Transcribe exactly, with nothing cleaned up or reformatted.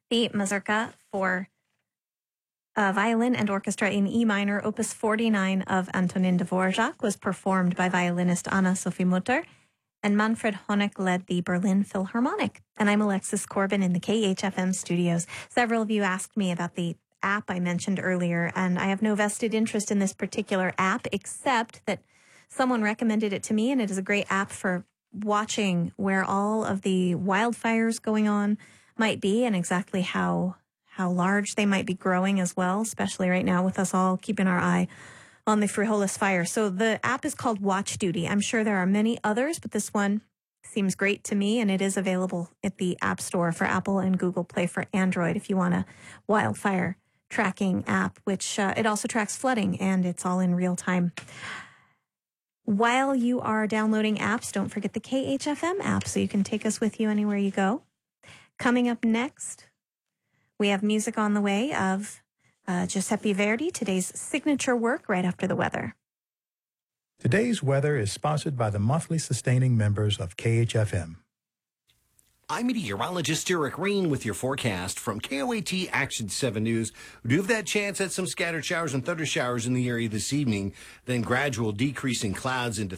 The Mazurka for uh, violin and orchestra in E minor, opus forty-nine of Antonin Dvorak, was performed by violinist Anna Sophie Mutter, and Manfred Honeck led the Berlin Philharmonic. And I'm Alexis Corbin in the K H F M studios. Several of you asked me about the app I mentioned earlier, and I have no vested interest in this particular app, except that someone recommended it to me, and it is a great app for watching where all of the wildfires going on might be and exactly how how large they might be growing as well, especially right now with us all keeping our eye on the Frijoles fire. So the app is called Watch Duty. I'm sure there are many others, but this one seems great to me, and it is available at the App Store for Apple and Google Play for Android if you want a wildfire tracking app, which uh, it also tracks flooding, and it's all in real time. While you are downloading apps, don't forget the K H F M app so you can take us with you anywhere you go. Coming up next, we have music on the way of uh, Giuseppe Verdi, today's signature work right after the weather. Today's weather is sponsored by the monthly sustaining members of K H F M. I'm meteorologist Eric Rain with your forecast from K O A T Action seven News. We do have that chance at some scattered showers and thunder showers in the area this evening, then gradual decrease in clouds into